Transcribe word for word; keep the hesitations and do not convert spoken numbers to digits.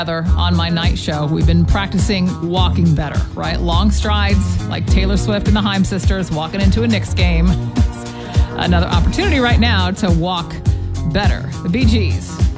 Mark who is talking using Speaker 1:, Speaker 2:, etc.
Speaker 1: On my night show, we've been practicing walking better, right? Long strides, like Taylor Swift and the Haim sisters walking into a Knicks game. Another opportunity right now to walk better. The Bee Gees.